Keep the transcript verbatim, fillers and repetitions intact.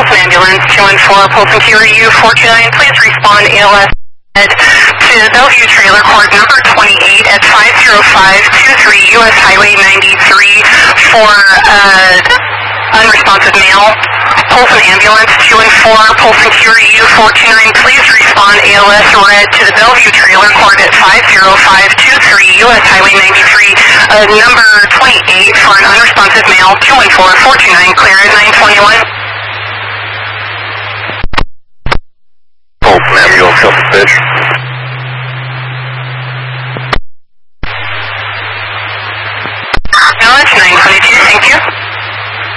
Polson Ambulance two one four, Polson Q R U four two nine, please respond A L S to Bellevue Trailer Court number twenty-eight at five zero five two three U S Highway ninety-three for uh, unresponsive male. Polson Ambulance two one four, Polson Q R U four two nine, please respond A L S red to the Bellevue Trailer Court at five zero five two three U S Highway ninety-three, uh, number twenty-eight for an unresponsive male, two one four, four two nine, clear at nine twenty-one. Polson Ambulance, Fish.